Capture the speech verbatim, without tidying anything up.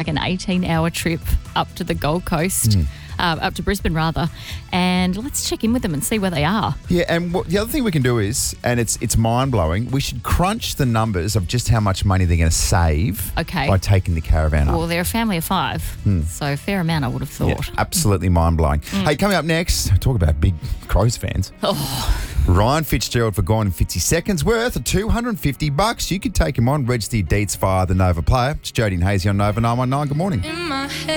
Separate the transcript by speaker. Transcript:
Speaker 1: like an eighteen-hour trip up to the Gold Coast,
Speaker 2: Mm.
Speaker 1: uh, up to Brisbane rather, and let's check in with them and see where they are.
Speaker 2: Yeah, and what, the other thing we can do is, and it's it's mind-blowing, we should crunch the numbers of just how much money they're going to save
Speaker 1: Okay.
Speaker 2: by taking the caravan up.
Speaker 1: Well, they're a family of five, so a fair amount I would have
Speaker 2: Yeah,
Speaker 1: thought.
Speaker 2: absolutely mind-blowing. Hey, coming up next, talk about big Crows fans. Ryan Fitzgerald for Gone in fifty seconds worth of two hundred fifty bucks. You could take him on. Register your deets via the Nova Player. It's Jody and Hazy on Nova nine one nine. Good morning.